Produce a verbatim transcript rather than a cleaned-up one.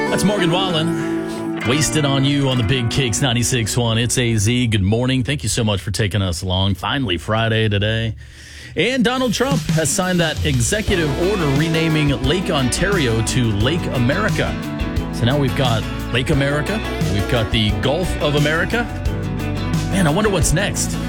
That's Morgan Wallen. Wasted on You on the Big Kicks ninety-six point one. It's A Z. Good morning. Thank you so much for taking us along. Finally, Friday today. And Donald Trump has signed that executive order renaming Lake Ontario to Lake America. So now we've got Lake America. We've got the Gulf of America. Man, I wonder what's next.